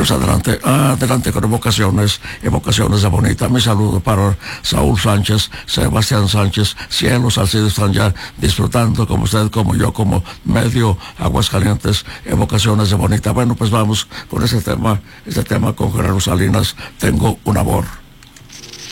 Pues adelante, adelante con evocaciones de Bonita. Mi saludo para Saúl Sánchez, Sebastián Sánchez, Cielos Salcido están ya disfrutando, como usted, como yo, como medio Aguascalientes, evocaciones de Bonita. Bueno, pues vamos con este tema con Gerardo Salinas, Tengo un amor.